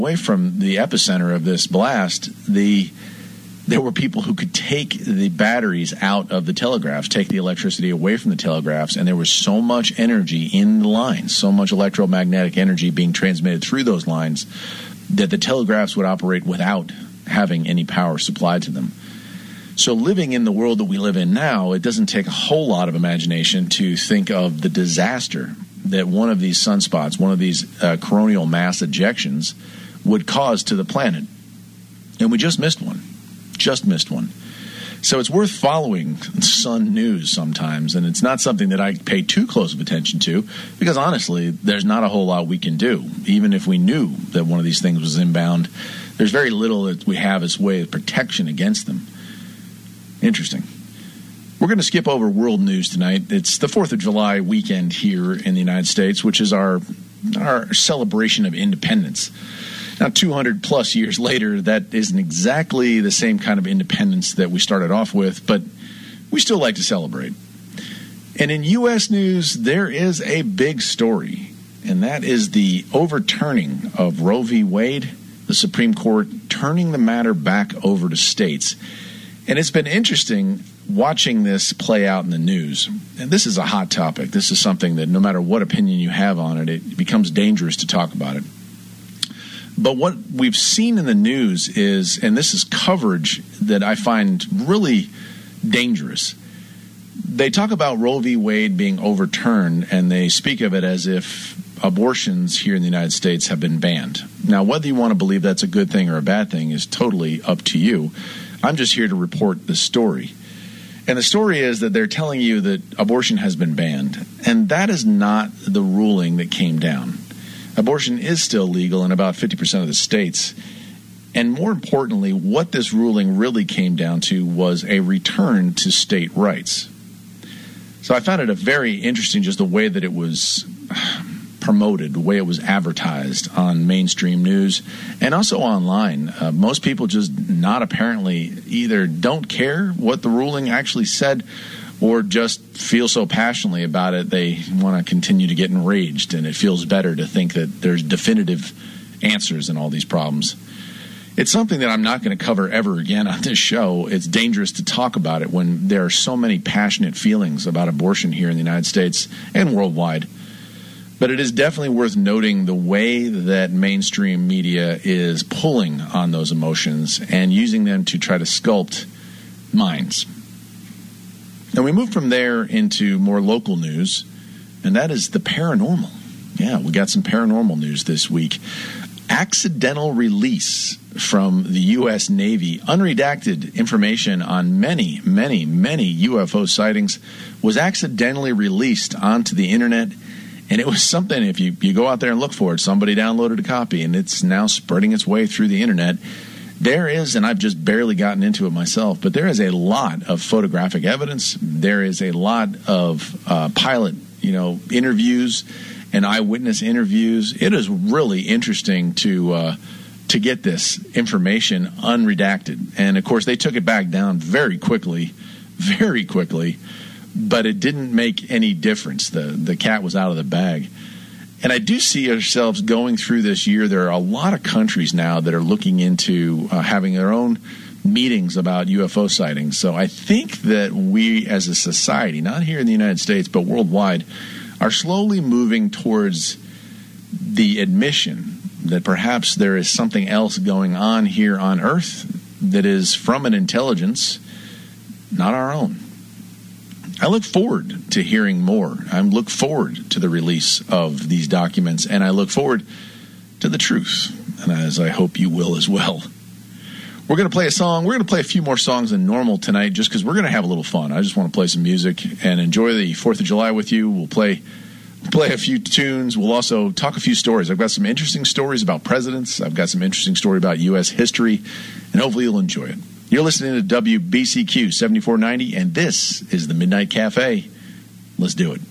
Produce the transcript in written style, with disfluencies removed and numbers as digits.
away from the epicenter of this blast, there were people who could take the batteries out of the telegraphs, take the electricity away from the telegraphs, and there was so much energy in the lines, so much electromagnetic energy being transmitted through those lines that the telegraphs would operate without having any power supplied to them. So living in the world that we live in now, it doesn't take a whole lot of imagination to think of the disaster that one of these sunspots, one of these coronal mass ejections would cause to the planet. And we just missed one. So it's worth following sun news sometimes, and it's not something that I pay too close of attention to, because honestly, there's not a whole lot we can do. Even if we knew that one of these things was inbound, there's very little that we have as way of protection against them. Interesting. We're going to skip over world news tonight. It's the 4th of July weekend here in the United States, which is our celebration of independence. Now, 200 plus years later, that isn't exactly the same kind of independence that we started off with, but we still like to celebrate. And in U.S. news, there is a big story, and that is the overturning of Roe v. Wade, the Supreme Court turning the matter back over to states. And it's been interesting watching this play out in the news. And this is a hot topic. This is something that no matter what opinion you have on it, it becomes dangerous to talk about it. But what we've seen in the news is, and this is coverage that I find really dangerous, they talk about Roe v. Wade being overturned, and they speak of it as if abortions here in the United States have been banned. Now, whether you want to believe that's a good thing or a bad thing is totally up to you. I'm just here to report the story. And the story is that they're telling you that abortion has been banned, and that is not the ruling that came down. Abortion is still legal in about 50% of the states. And more importantly, what this ruling really came down to was a return to state rights. So I found it a very interesting, just the way that it was promoted, the way it was advertised on mainstream news and also online. Most people just not apparently either don't care what the ruling actually said or just feel so passionately about it they want to continue to get enraged, and it feels better to think that there's definitive answers in all these problems. It's something that I'm not going to cover ever again on this show. It's dangerous to talk about it when there are so many passionate feelings about abortion here in the United States and worldwide. But it is definitely worth noting the way that mainstream media is pulling on those emotions and using them to try to sculpt minds. And we move from there into more local news, and that is the paranormal. Yeah, we got some paranormal news this week. Accidental release from the U.S. Navy. Unredacted information on many UFO sightings was accidentally released onto the internet. And it was something, if you go out there and look for it, somebody downloaded a copy, and it's now spreading its way through the internet. There is, and I've just barely gotten into it myself, but there is a lot of photographic evidence. There is a lot of pilot, interviews and eyewitness interviews. It is really interesting to get this information unredacted. And, of course, they took it back down very quickly, but it didn't make any difference. The cat was out of the bag. And I do see ourselves going through this year. There are a lot of countries now that are looking into having their own meetings about UFO sightings. So I think that we as a society, not here in the United States, but worldwide, are slowly moving towards the admission that perhaps there is something else going on here on Earth that is from an intelligence not our own. I look forward to hearing more. I look forward to the release of these documents, and I look forward to the truth, and as I hope you will as well. We're going to play a song. We're going to play a few more songs than normal tonight just because we're going to have a little fun. I just want to play some music and enjoy the 4th of July with you. We'll play a few tunes. We'll also talk a few stories. I've got some interesting stories about presidents. I've got some interesting story about U.S. history, and hopefully you'll enjoy it. You're listening to WBCQ 7490, and this is the Midnight Cafe. Let's do it.